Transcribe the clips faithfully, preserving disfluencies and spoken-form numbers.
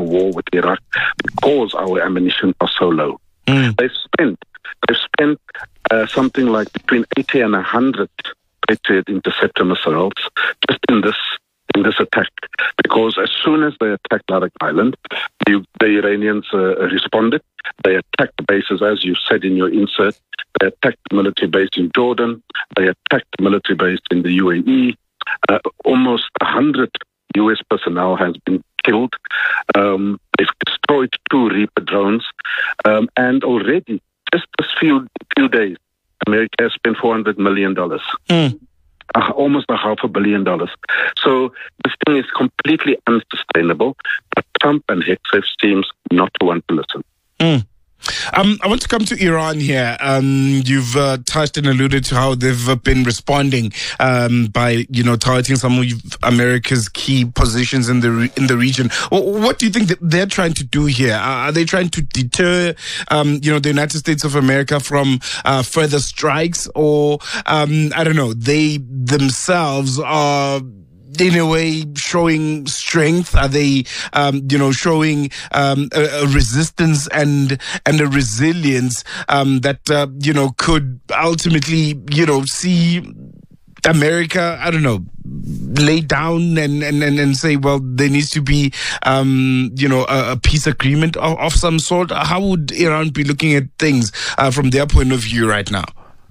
on war with Iraq because our ammunition are so low. Mm. They've spent, they've spent uh, something like between eighty and one hundred Patriot interceptor missiles just in this in this attack, because as soon as they attacked Larak Island, the, the Iranians uh, responded. They attacked the bases, as you said in your insert. They attacked the military base in Jordan. They attacked the military base in the U A E. Uh, almost one hundred U S personnel has been killed. Um, they've destroyed two Reaper drones. Um, and already, just this few, few days, America has spent four hundred million dollars. Mm. Uh, almost a half a billion dollars. So this thing is completely unsustainable, but Trump and Hegseth seems not to want to listen. Mm. Um, I want to come to Iran here. Um, you've uh, touched and alluded to how they've uh, been responding um, by, you know, targeting some of America's key positions in the re- in the region. What do you think that they're trying to do here? Are they trying to deter, um, you know, the United States of America from uh, further strikes, or um, I don't know, they themselves are in a way showing strength? Are they, um, you know, showing um, a, a resistance and and a resilience um, that uh, you know could ultimately, you know, see America, I don't know, lay down and, and, and, and say, well, there needs to be, um, you know, a, a peace agreement of, of some sort? How would Iran be looking at things uh, from their point of view right now?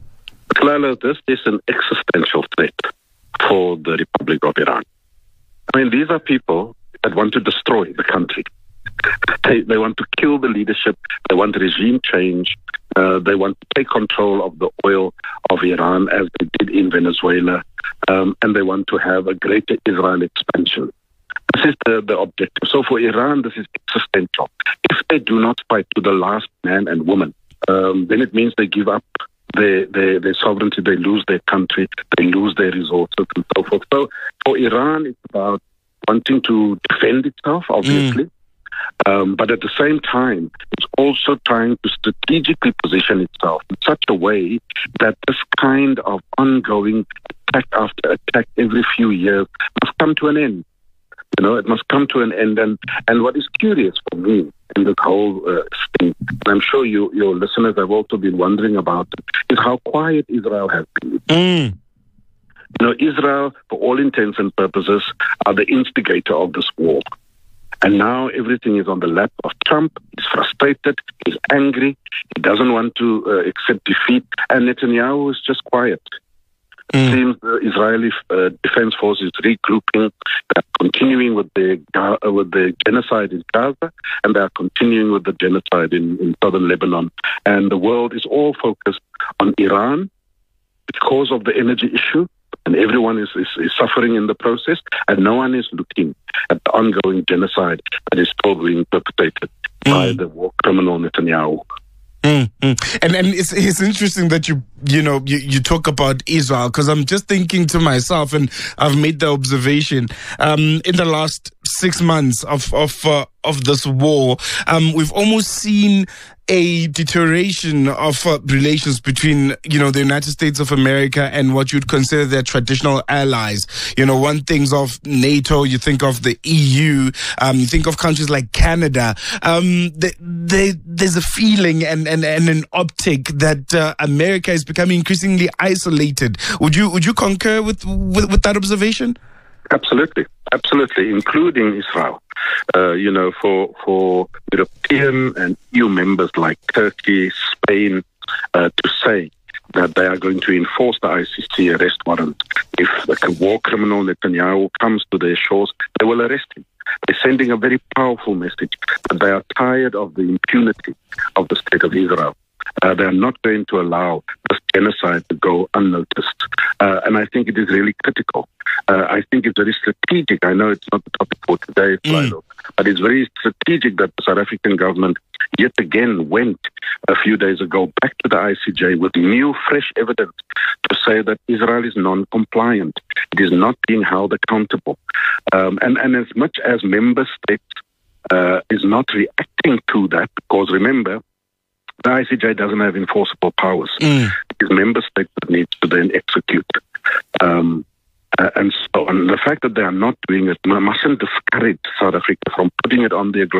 Lalo, this is an existential threat for the Republic of Iran. I mean, these are people that want to destroy the country. They, they want to kill the leadership. They want regime change. Uh, they want to take control of the oil of Iran, as they did in Venezuela. Um, and they want to have a greater Israel expansion. This is the, the objective. So for Iran, this is existential. If they do not fight to the last man and woman, um, then it means they give up Their, their, their sovereignty, they lose their country, they lose their resources and so forth. So for Iran, it's about wanting to defend itself, obviously, mm. um, but at the same time, it's also trying to strategically position itself in such a way that this kind of ongoing attack after attack every few years must come to an end. You know, it must come to an end. And, and what is curious for me in this whole uh, thing, and I'm sure you, your listeners have also been wondering about it, is how quiet Israel has been. Mm. You know, Israel, for all intents and purposes, are the instigator of this war. And now everything is on the lap of Trump. He's frustrated. He's angry. He doesn't want to uh, accept defeat. And Netanyahu is just quiet. It mm. seems the Israeli uh, Defense Force is regrouping. They're continuing with the uh, with the genocide in Gaza, and they're continuing with the genocide in, in southern Lebanon. And the world is all focused on Iran because of the energy issue, and everyone is, is, is suffering in the process, and no one is looking at the ongoing genocide that is still being perpetrated mm. by the war criminal Netanyahu. Mm-hmm. And and it's it's interesting that you you know you, you talk about Israel, because I'm just thinking to myself, and I've made the observation um, in the last six months of of uh, of this war, um, we've almost seen a deterioration of uh, relations between, you know, the United States of America and what you'd consider their traditional allies. You know, one thinks of NATO, you think of the E U, um, you think of countries like Canada. Um, they, they, there's a feeling and, and, and an optic that uh, America is becoming increasingly isolated. Would you would you concur with with, with that observation? Absolutely, absolutely, including Israel. Uh, you know, for for European and E U members like Turkey, Spain, uh, to say that they are going to enforce the I C C arrest warrant. If the war criminal Netanyahu comes to their shores, they will arrest him. They're sending a very powerful message that they are tired of the impunity of the state of Israel. Uh, they are not going to allow this genocide to go unnoticed. Uh, and I think it is really critical. Uh, I think it's very strategic. I know it's not the topic for today, mm. but it's very strategic that the South African government yet again went a few days ago back to the I C J with new, fresh evidence to say that Israel is non-compliant. It is not being held accountable. Um, and, and as much as member states uh, is not reacting to that, because remember, the I C J doesn't have enforceable powers. Mm. It is member states that need to then execute. Um, uh, and so and the fact that they are not doing it mustn't discourage South Africa from putting it on their